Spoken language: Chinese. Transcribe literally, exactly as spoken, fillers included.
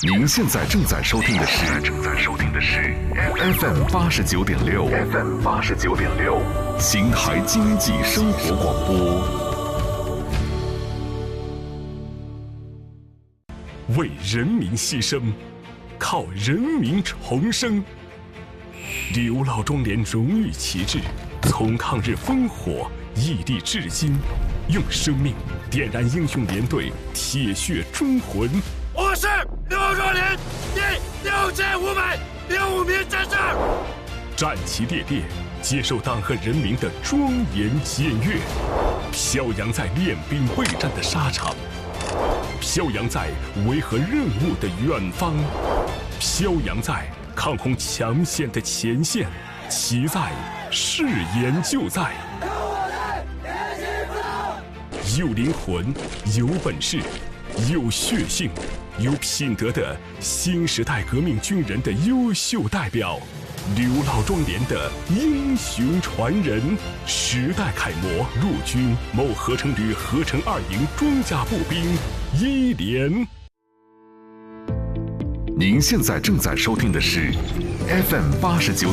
您现在正在收听的是正在收听的是 F M 八十九点六 F M 八十九点六邢台经济生活广播。 为人民牺牲，靠人民重生。刘老庄连荣誉旗帜从抗日烽火屹立至今，用生命点燃英雄连队铁血忠魂。 我是刘壮连第六千五百零五名战士， 战旗猎猎，接受党和人民的庄严检阅，飘扬在练兵备战的沙场，飘扬在维和任务的远方，飘扬在抗洪抢险的前线，其在誓言就在。有灵魂，有本事，有血性，有品德的新时代革命军人的优秀代表，刘老庄连的英雄传人，时代楷模，陆军某合成旅合成二营装甲步兵一连。 您现在正在收听的是 F M 八十九